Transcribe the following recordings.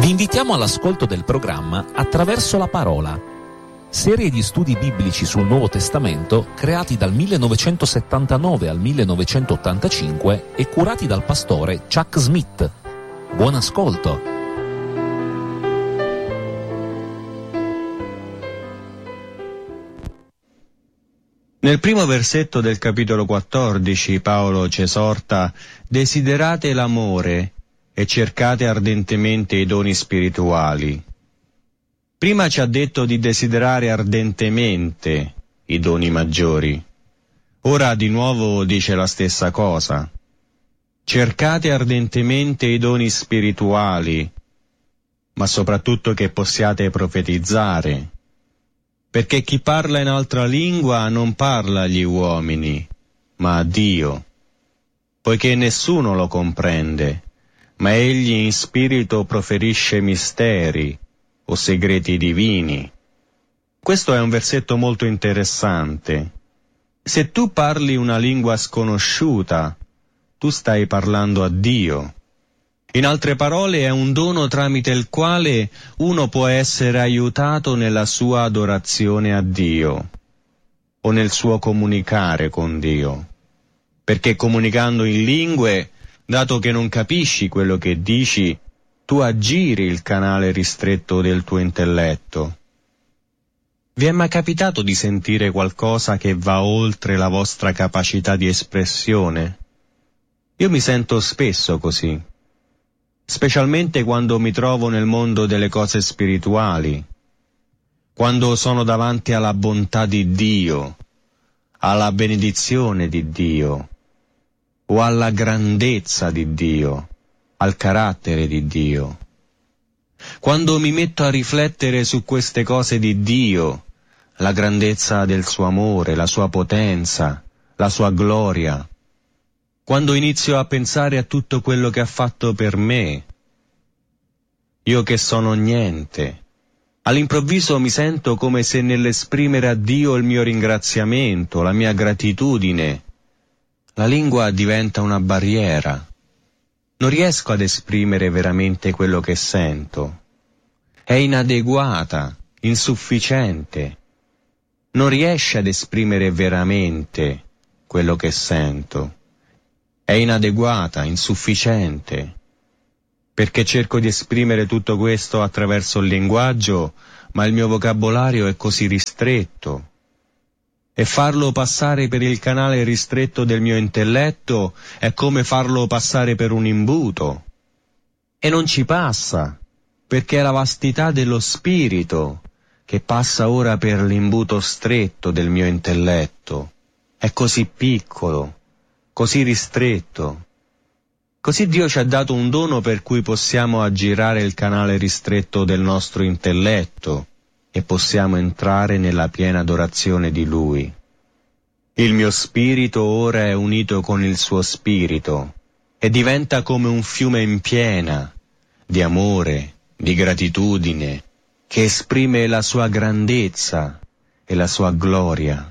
Vi invitiamo all'ascolto del programma Attraverso la Parola, serie di studi biblici sul Nuovo Testamento creati dal 1979 al 1985 e curati dal pastore Chuck Smith. Buon ascolto! Nel primo versetto del capitolo 14 Paolo ci esorta: desiderate l'amore e cercate ardentemente i doni spirituali. Prima ci ha detto di desiderare ardentemente i doni maggiori. Ora di nuovo dice la stessa cosa. Cercate ardentemente i doni spirituali, ma soprattutto che possiate profetizzare. Perché chi parla in altra lingua non parla agli uomini, ma a Dio, poiché nessuno lo comprende, ma egli in spirito proferisce misteri o segreti divini. Questo è un versetto molto interessante. Se tu parli una lingua sconosciuta, tu stai parlando a Dio. In altre parole, è un dono tramite il quale uno può essere aiutato nella sua adorazione a Dio o nel suo comunicare con Dio. Perché comunicando in lingue, dato che non capisci quello che dici, tu aggiri il canale ristretto del tuo intelletto. Vi è mai capitato di sentire qualcosa che va oltre la vostra capacità di espressione? Io mi sento spesso così, specialmente quando mi trovo nel mondo delle cose spirituali, quando sono davanti alla bontà di Dio, alla benedizione di Dio, o alla grandezza di Dio, al carattere di Dio. Quando mi metto a riflettere su queste cose di Dio, la grandezza del suo amore, la sua potenza, la sua gloria, quando inizio a pensare a tutto quello che ha fatto per me, io che sono niente, all'improvviso mi sento come se nell'esprimere a Dio il mio ringraziamento, la mia gratitudine, la lingua diventa una barriera. Non riesco ad esprimere veramente quello che sento. È inadeguata, insufficiente. Non riesce ad esprimere veramente quello che sento. È inadeguata, insufficiente. Perché cerco di esprimere tutto questo attraverso il linguaggio, ma il mio vocabolario è così ristretto. E farlo passare per il canale ristretto del mio intelletto è come farlo passare per un imbuto. E non ci passa, perché è la vastità dello spirito che passa ora per l'imbuto stretto del mio intelletto. È così piccolo, così ristretto. Così Dio ci ha dato un dono per cui possiamo aggirare il canale ristretto del nostro intelletto e possiamo entrare nella piena adorazione di Lui. Il mio spirito ora è unito con il suo spirito e diventa come un fiume in piena di amore, di gratitudine, che esprime la sua grandezza e la sua gloria.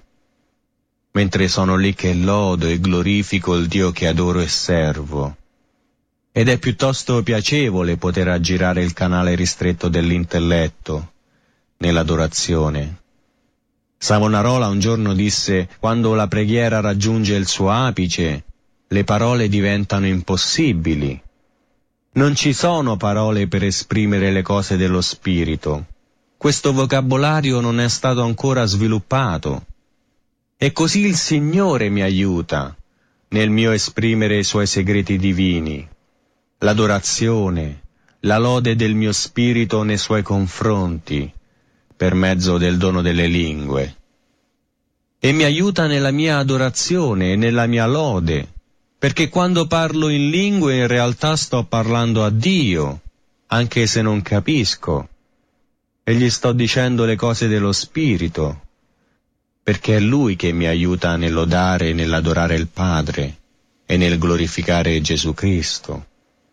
Mentre sono lì che lodo e glorifico il Dio che adoro e servo. Ed è piuttosto piacevole poter aggirare il canale ristretto dell'intelletto nell'adorazione. Savonarola un giorno disse: quando la preghiera raggiunge il suo apice, le parole diventano impossibili. Non ci sono parole per esprimere le cose dello spirito. Questo vocabolario non è stato ancora sviluppato. E così il Signore mi aiuta nel mio esprimere i Suoi segreti divini, l'adorazione, la lode del mio spirito nei Suoi confronti, per mezzo del dono delle lingue. E mi aiuta nella mia adorazione e nella mia lode, perché quando parlo in lingue in realtà sto parlando a Dio, anche se non capisco, e gli sto dicendo le cose dello Spirito, perché è Lui che mi aiuta nel lodare e nell'adorare il Padre e nel glorificare Gesù Cristo.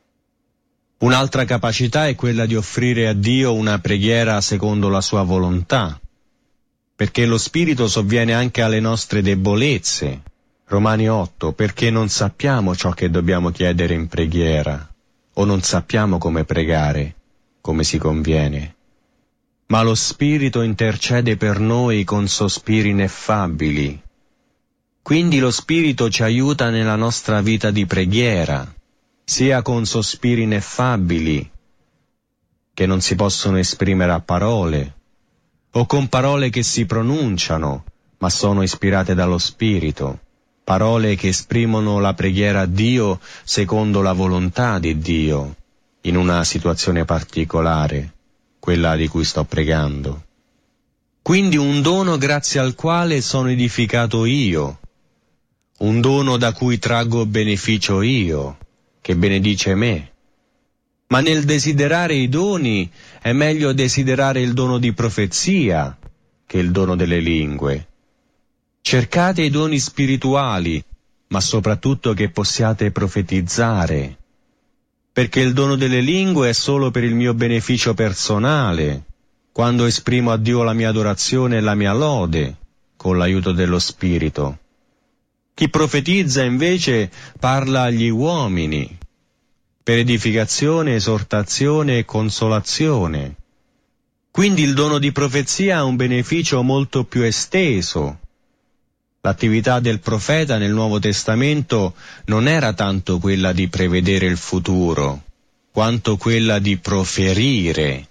Un'altra capacità è quella di offrire a Dio una preghiera secondo la sua volontà, perché lo Spirito sovviene anche alle nostre debolezze. Romani 8, perché non sappiamo ciò che dobbiamo chiedere in preghiera, o non sappiamo come pregare, come si conviene, ma lo Spirito intercede per noi con sospiri ineffabili. Quindi lo Spirito ci aiuta nella nostra vita di preghiera, sia con sospiri ineffabili, che non si possono esprimere a parole, o con parole che si pronunciano, ma sono ispirate dallo Spirito, parole che esprimono la preghiera a Dio secondo la volontà di Dio, in una situazione particolare, quella di cui sto pregando. Quindi un dono grazie al quale sono edificato io, un dono da cui traggo beneficio io, che benedice me. Ma nel desiderare i doni è meglio desiderare il dono di profezia che il dono delle lingue. Cercate i doni spirituali, ma soprattutto che possiate profetizzare, perché il dono delle lingue è solo per il mio beneficio personale, quando esprimo a Dio la mia adorazione e la mia lode, con l'aiuto dello Spirito. Chi profetizza invece parla agli uomini, per edificazione, esortazione e consolazione. Quindi il dono di profezia ha un beneficio molto più esteso. L'attività del profeta nel Nuovo Testamento non era tanto quella di prevedere il futuro, quanto quella di proferire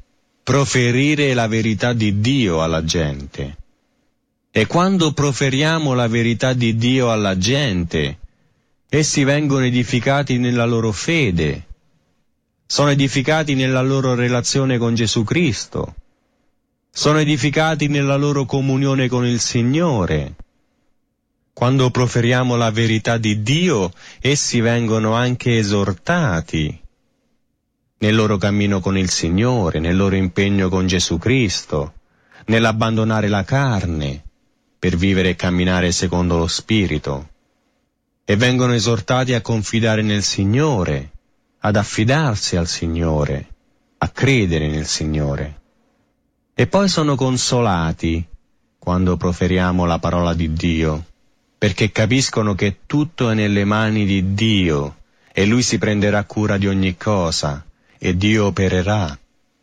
la verità di Dio alla gente. E quando proferiamo la verità di Dio alla gente, essi vengono edificati nella loro fede, sono edificati nella loro relazione con Gesù Cristo, sono edificati nella loro comunione con il Signore. Quando proferiamo la verità di Dio, essi vengono anche esortati nel loro cammino con il Signore, nel loro impegno con Gesù Cristo, nell'abbandonare la carne per vivere e camminare secondo lo Spirito. E vengono esortati a confidare nel Signore, ad affidarsi al Signore, a credere nel Signore. E poi sono consolati quando proferiamo la parola di Dio, perché capiscono che tutto è nelle mani di Dio e Lui si prenderà cura di ogni cosa e Dio opererà.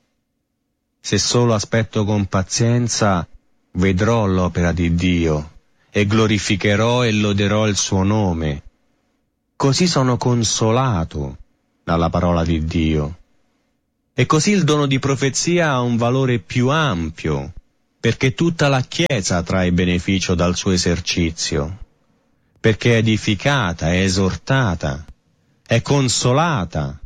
Se solo aspetto con pazienza, vedrò l'opera di Dio e glorificherò e loderò il suo nome. Così sono consolato dalla parola di Dio. E così il dono di profezia ha un valore più ampio, perché tutta la Chiesa trae beneficio dal suo esercizio, perché è edificata, è esortata, è consolata,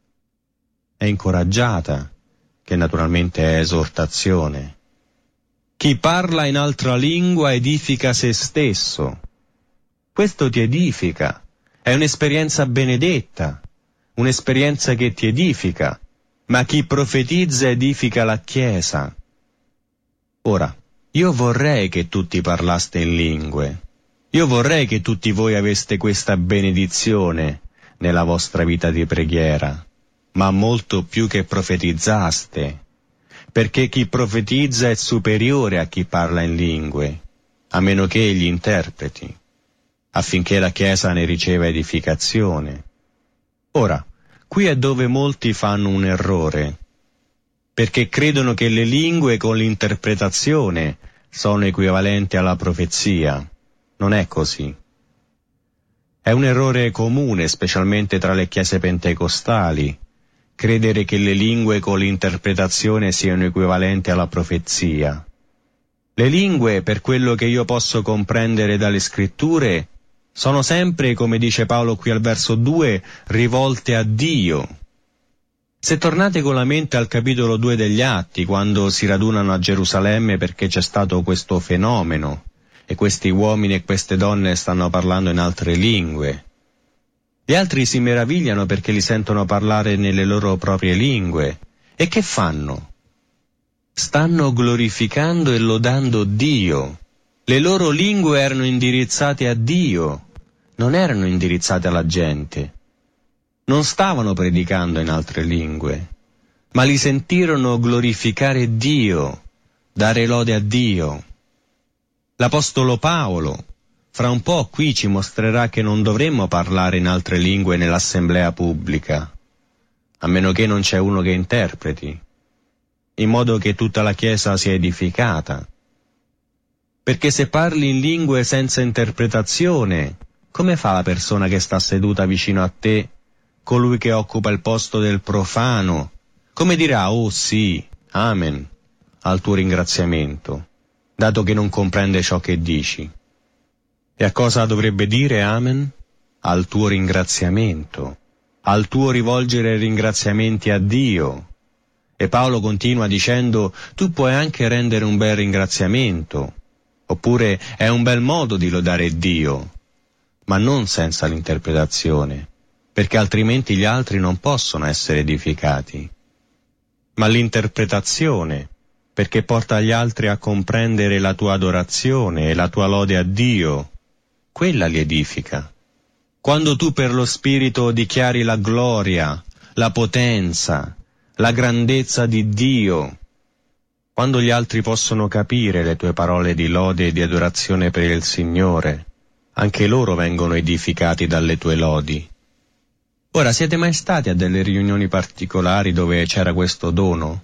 è incoraggiata, che naturalmente è esortazione. Chi parla in altra lingua edifica se stesso. Questo ti edifica, è un'esperienza benedetta, un'esperienza che ti edifica, ma chi profetizza edifica la Chiesa. Ora, io vorrei che tutti parlaste in lingue, io vorrei che tutti voi aveste questa benedizione nella vostra vita di preghiera, ma molto più che profetizzaste, perché chi profetizza è superiore a chi parla in lingue, a meno che egli interpreti, affinché la Chiesa ne riceva edificazione. Ora, qui è dove molti fanno un errore, perché credono che le lingue con l'interpretazione sono equivalenti alla profezia. Non è così. È un errore comune, specialmente tra le chiese pentecostali, credere che le lingue con l'interpretazione siano equivalenti alla profezia. Le lingue, per quello che io posso comprendere dalle scritture, sono sempre, come dice Paolo qui al verso 2, rivolte a Dio. Se tornate con la mente al capitolo 2 degli Atti, quando si radunano a Gerusalemme perché c'è stato questo fenomeno, e questi uomini e queste donne stanno parlando in altre lingue, gli altri si meravigliano perché li sentono parlare nelle loro proprie lingue. E che fanno? Stanno glorificando e lodando Dio. Le loro lingue erano indirizzate a Dio, non erano indirizzate alla gente. Non stavano predicando in altre lingue, ma li sentirono glorificare Dio, dare lode a Dio. L'Apostolo Paolo, fra un po' qui ci mostrerà che non dovremmo parlare in altre lingue nell'assemblea pubblica, a meno che non c'è uno che interpreti. in modo che tutta la Chiesa sia edificata. Perché se parli in lingue senza interpretazione, come fa la persona che sta seduta vicino a te, colui che occupa il posto del profano? Come dirà, oh sì, amen, al tuo ringraziamento, dato che non comprende ciò che dici? E a cosa dovrebbe dire amen? Al tuo ringraziamento, al tuo rivolgere ringraziamenti a Dio. E Paolo continua dicendo, tu puoi anche rendere un bel ringraziamento, oppure è un bel modo di lodare Dio, ma non senza l'interpretazione, perché altrimenti gli altri non possono essere edificati. Ma l'interpretazione, perché porta gli altri a comprendere la tua adorazione e la tua lode a Dio, quella li edifica. Quando tu per lo Spirito dichiari la gloria, la potenza, la grandezza di Dio, quando gli altri possono capire le tue parole di lode e di adorazione per il Signore, anche loro vengono edificati dalle tue lodi. Ora, siete mai stati a delle riunioni particolari dove c'era questo dono?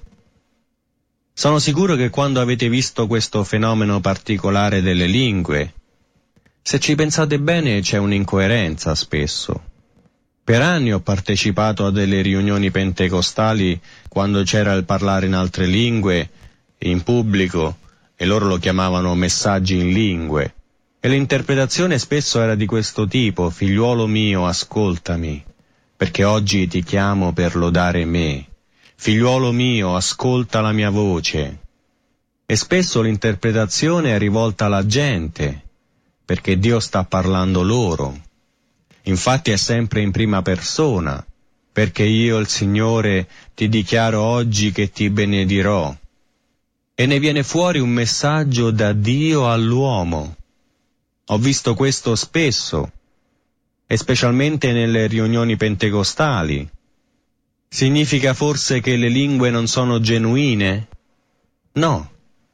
Sono sicuro che quando avete visto questo fenomeno particolare delle lingue, se ci pensate bene c'è un'incoerenza spesso. Per anni ho partecipato a delle riunioni pentecostali quando c'era il parlare in altre lingue, in pubblico, e loro lo chiamavano messaggi in lingue, e l'interpretazione spesso era di questo tipo: figliuolo mio, ascoltami, perché oggi ti chiamo per lodare me. Figliuolo mio, ascolta la mia voce. E spesso l'interpretazione è rivolta alla gente, perché Dio sta parlando loro. Infatti è sempre in prima persona, perché io, il Signore, ti dichiaro oggi che ti benedirò. E ne viene fuori un messaggio da Dio all'uomo. Ho visto questo spesso, e specialmente nelle riunioni pentecostali. Significa forse che le lingue non sono genuine? No.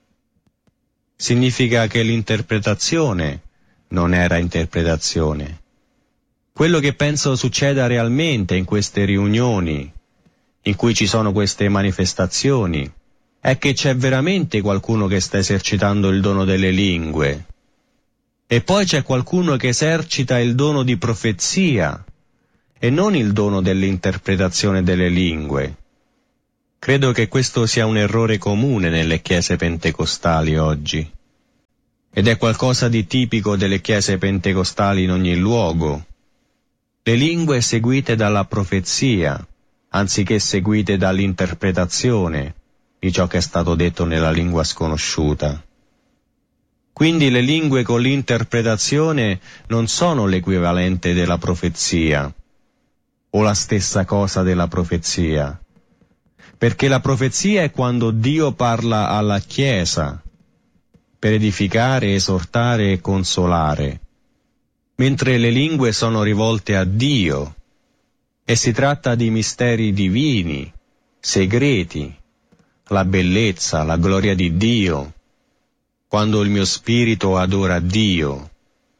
Significa che l'interpretazione non era interpretazione. Quello che penso succeda realmente in queste riunioni, in cui ci sono queste manifestazioni, è che c'è veramente qualcuno che sta esercitando il dono delle lingue. E poi c'è qualcuno che esercita il dono di profezia, e non il dono dell'interpretazione delle lingue. Credo che questo sia un errore comune nelle chiese pentecostali oggi. Ed è qualcosa di tipico delle chiese pentecostali in ogni luogo. Le lingue seguite dalla profezia, anziché seguite dall'interpretazione di ciò che è stato detto nella lingua sconosciuta. Quindi le lingue con l'interpretazione non sono l'equivalente della profezia, o la stessa cosa della profezia, perché la profezia è quando Dio parla alla Chiesa, per edificare, esortare e consolare, mentre le lingue sono rivolte a Dio, e si tratta di misteri divini, segreti, la bellezza, la gloria di Dio, quando il mio spirito adora Dio.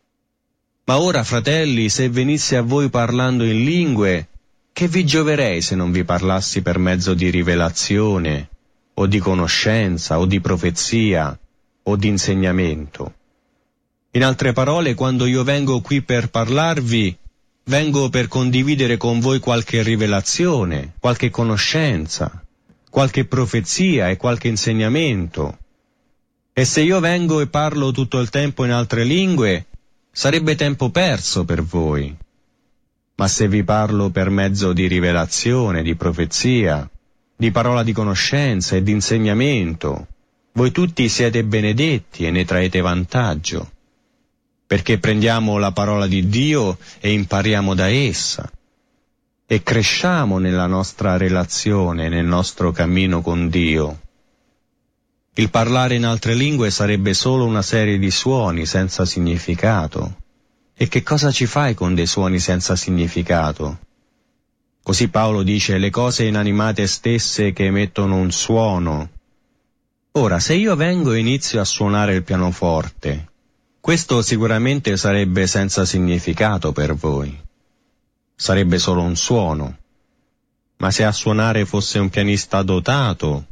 Ma ora, fratelli, se venissi a voi parlando in lingue, che vi gioverei se non vi parlassi per mezzo di rivelazione, o di conoscenza, o di profezia, o di insegnamento? In altre parole, quando io vengo qui per parlarvi, vengo per condividere con voi qualche rivelazione, qualche conoscenza, qualche profezia e qualche insegnamento. E se io vengo e parlo tutto il tempo in altre lingue, sarebbe tempo perso per voi. Ma se vi parlo per mezzo di rivelazione, di profezia, di parola di conoscenza e di insegnamento, voi tutti siete benedetti e ne traete vantaggio, perché prendiamo la parola di Dio e impariamo da essa, e cresciamo nella nostra relazione, nel nostro cammino con Dio. Il parlare in altre lingue sarebbe solo una serie di suoni senza significato. E che cosa ci fai con dei suoni senza significato? Così Paolo dice le cose inanimate stesse che emettono un suono. Ora, se io vengo e inizio a suonare il pianoforte, questo sicuramente sarebbe senza significato per voi. Sarebbe solo un suono. Ma se a suonare fosse un pianista dotato,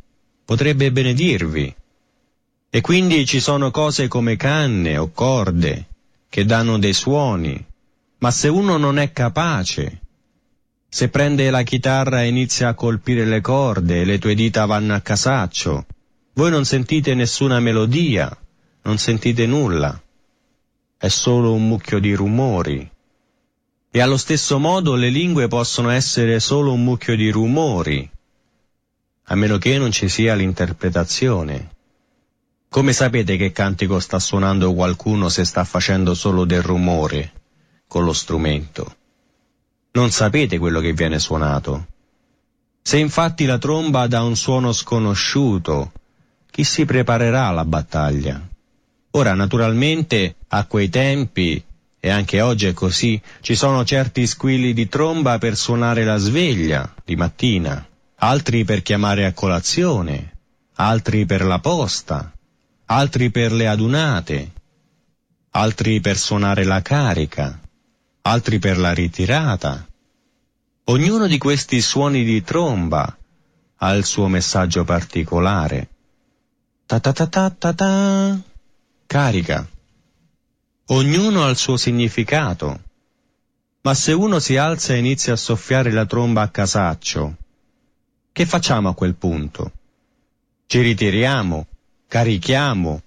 potrebbe benedirvi. E quindi ci sono cose come canne o corde che danno dei suoni, ma se uno non è capace, se prende la chitarra e inizia a colpire le corde e le tue dita vanno a casaccio, voi non sentite nessuna melodia, non sentite nulla. È solo un mucchio di rumori. E allo stesso modo le lingue possono essere solo un mucchio di rumori, a meno che non ci sia l'interpretazione. Come sapete che cantico sta suonando qualcuno se sta facendo solo del rumore con lo strumento? Non sapete quello che viene suonato. Se infatti la tromba dà un suono sconosciuto, chi si preparerà alla battaglia? Ora, naturalmente, a quei tempi, e anche oggi è così, ci sono certi squilli di tromba per suonare la sveglia di mattina, altri per chiamare a colazione, altri per la posta, altri per le adunate, altri per suonare la carica, altri per la ritirata. Ognuno di questi suoni di tromba ha il suo messaggio particolare. Ta ta ta ta ta ta. Carica. Ognuno ha il suo significato. Ma se uno si alza e inizia a soffiare la tromba a casaccio, che facciamo a quel punto? Ci ritiriamo? Carichiamo?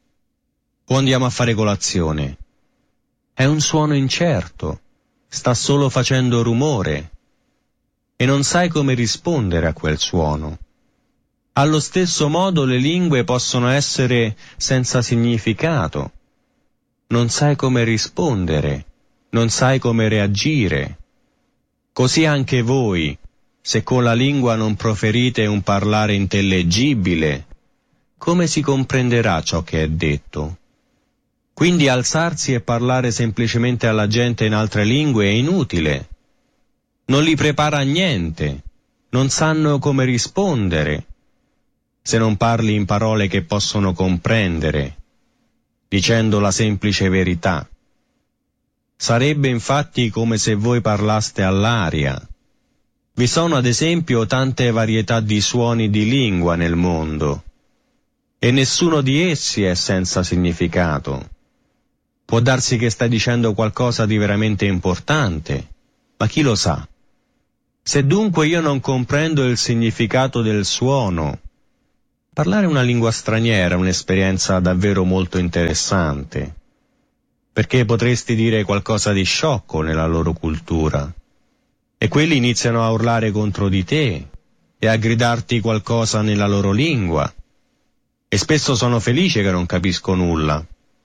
O andiamo a fare colazione? È un suono incerto, sta solo facendo rumore, e non sai come rispondere a quel suono. Allo stesso modo le lingue possono essere senza significato. Non sai come rispondere, non sai come reagire. Così anche voi, se con la lingua non proferite un parlare intellegibile, come si comprenderà ciò che è detto? Quindi alzarsi e parlare semplicemente alla gente in altre lingue è inutile. Non li prepara a niente, non sanno come rispondere, se non parli in parole che possono comprendere, dicendo la semplice verità. Sarebbe infatti come se voi parlaste all'aria. Vi sono ad esempio tante varietà di suoni di lingua nel mondo, e nessuno di essi è senza significato. Può darsi che stai dicendo qualcosa di veramente importante, ma chi lo sa? Se dunque io non comprendo il significato del suono, parlare una lingua straniera è un'esperienza davvero molto interessante, perché potresti dire qualcosa di sciocco nella loro cultura, e quelli iniziano a urlare contro di te e a gridarti qualcosa nella loro lingua, e spesso sono felice che non capisco nulla.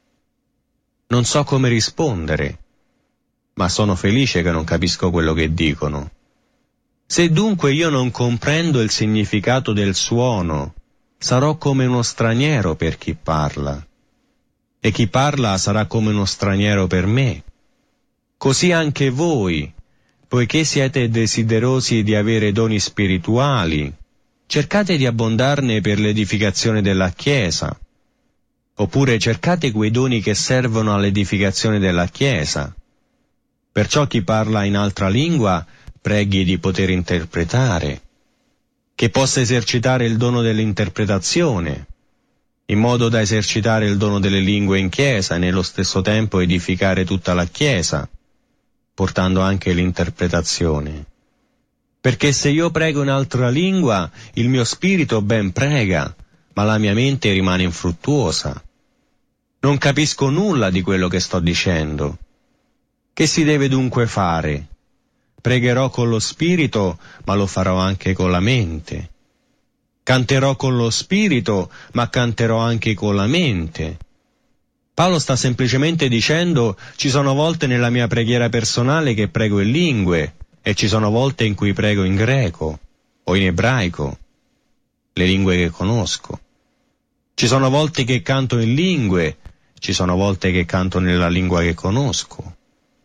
Non so come rispondere, ma sono felice che non capisco quello che dicono. Se dunque io non comprendo il significato del suono, sarò come uno straniero per chi parla, e chi parla sarà come uno straniero per me. Così anche voi, poiché siete desiderosi di avere doni spirituali, cercate di abbondarne per l'edificazione della Chiesa, oppure cercate quei doni che servono all'edificazione della Chiesa. Perciò chi parla in altra lingua preghi di poter interpretare, che possa esercitare il dono dell'interpretazione, in modo da esercitare il dono delle lingue in Chiesa e nello stesso tempo edificare tutta la Chiesa, portando anche l'interpretazione. Perché se io prego in altra lingua, il mio spirito ben prega, ma la mia mente rimane infruttuosa. Non capisco nulla di quello che sto dicendo. Che si deve dunque fare? Pregherò con lo spirito, ma lo farò anche con la mente. Canterò con lo spirito, ma canterò anche con la mente. Paolo sta semplicemente dicendo: ci sono volte nella mia preghiera personale che prego in lingue, e ci sono volte in cui prego in greco o in ebraico, le lingue che conosco. Ci sono volte che canto in lingue, ci sono volte che canto nella lingua che conosco.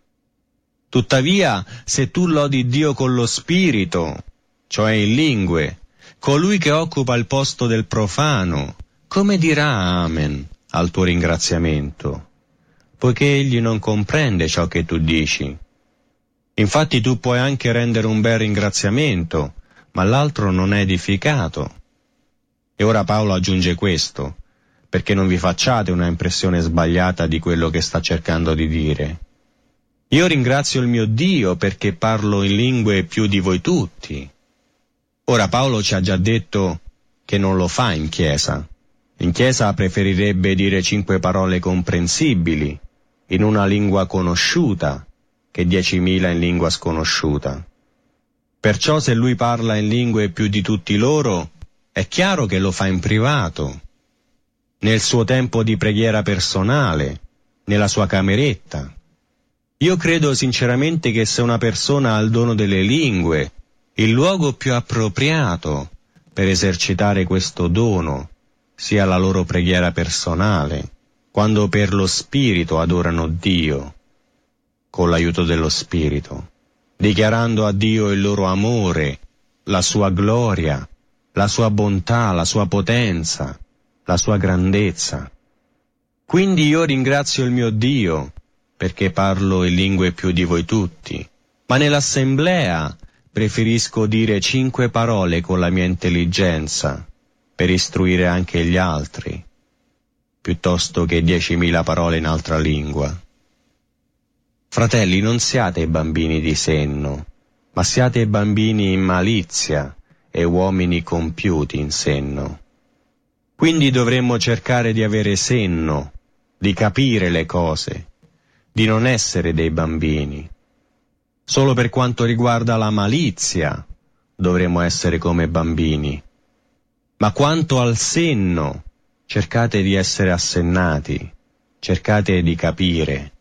Tuttavia, se tu lodi Dio con lo spirito, cioè in lingue, colui che occupa il posto del profano, come dirà Amen al tuo ringraziamento? Poiché egli non comprende ciò che tu dici. Infatti tu puoi anche rendere un bel ringraziamento, ma l'altro non è edificato. E ora Paolo aggiunge questo, perché non vi facciate una impressione sbagliata di quello che sta cercando di dire. Io ringrazio il mio Dio perché parlo in lingue più di voi tutti. Ora Paolo ci ha già detto che non lo fa in chiesa. In chiesa preferirebbe dire 5 parole comprensibili in una lingua conosciuta che 10.000 in lingua sconosciuta. Perciò se lui parla in lingue più di tutti loro, è chiaro che lo fa in privato, nel suo tempo di preghiera personale, nella sua cameretta. Io credo sinceramente che se una persona ha il dono delle lingue, il luogo più appropriato per esercitare questo dono sia la loro preghiera personale, quando per lo Spirito adorano Dio, con l'aiuto dello Spirito, dichiarando a Dio il loro amore, la sua gloria, la sua bontà, la sua potenza, la sua grandezza. Quindi io ringrazio il mio Dio, perché parlo in lingue più di voi tutti, ma nell'assemblea preferisco dire 5 parole con la mia intelligenza, per istruire anche gli altri, piuttosto che 10.000 parole in altra lingua. Fratelli, non siate bambini di senno, ma siate bambini in malizia e uomini compiuti in senno. Quindi dovremmo cercare di avere senno, di capire le cose, di non essere dei bambini. Solo per quanto riguarda la malizia dovremmo essere come bambini. Ma quanto al senno, cercate di essere assennati, cercate di capire.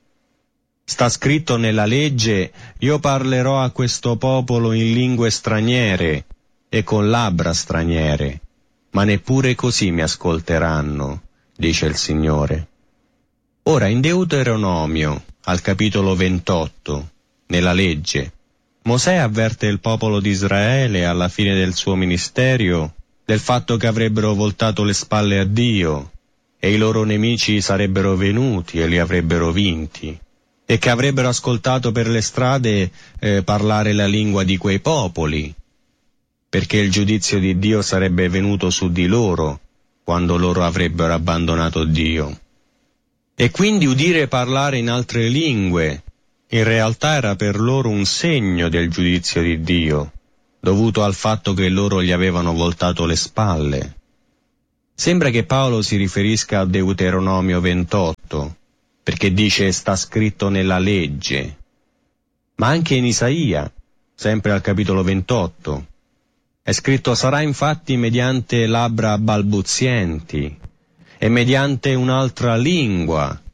Sta scritto nella legge: io parlerò a questo popolo in lingue straniere e con labbra straniere, ma neppure così mi ascolteranno, dice il Signore. Ora in Deuteronomio, al capitolo 28, nella legge, Mosè avverte il popolo di Israele alla fine del suo ministero del fatto che avrebbero voltato le spalle a Dio e i loro nemici sarebbero venuti e li avrebbero vinti, e che avrebbero ascoltato per le strade parlare la lingua di quei popoli, perché il giudizio di Dio sarebbe venuto su di loro quando loro avrebbero abbandonato Dio. E quindi udire parlare in altre lingue in realtà era per loro un segno del giudizio di Dio, dovuto al fatto che loro gli avevano voltato le spalle. Sembra che Paolo si riferisca a Deuteronomio 28, perché dice sta scritto nella legge, ma anche in Isaia, sempre al capitolo 28, è scritto: sarà infatti mediante labbra balbuzienti e mediante un'altra lingua